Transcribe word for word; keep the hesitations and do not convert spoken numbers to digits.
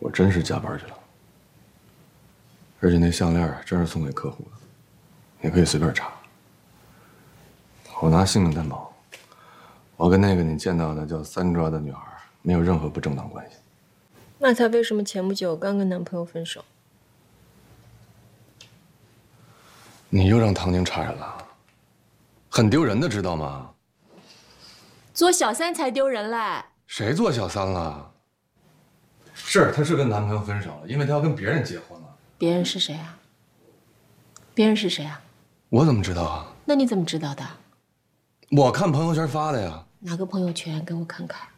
我真是加班去了，而且那项链真是送给客户的，你可以随便查。我拿性命担保，我跟那个你见到的叫三抓的女孩没有任何不正当关系。 那她为什么前不久刚跟男朋友分手？ 你又让唐宁插人了，很丢人的，知道吗？ 做小三才丢人嘞！ 谁做小三了？是，她是跟男朋友分手了，因为她要跟别人结婚了。 别人是谁啊？别人是谁啊？ 我怎么知道啊？ 那你怎么知道的？ 我看朋友圈发的呀。 哪个朋友圈？给我看看。